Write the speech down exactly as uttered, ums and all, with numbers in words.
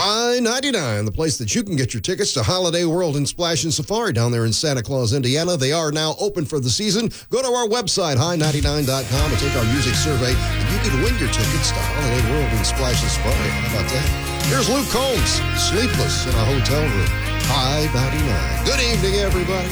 High ninety-nine, the place that you can get your tickets to Holiday World and Splash and Safari down there in Santa Claus, Indiana. They are now open for the season. Go to our website, high ninety-nine dot com, and take our music survey, and you can win your tickets to Holiday World and Splash and Safari. How about that? Here's Luke Combs, sleepless in a hotel room. High ninety-nine. Good evening, everybody.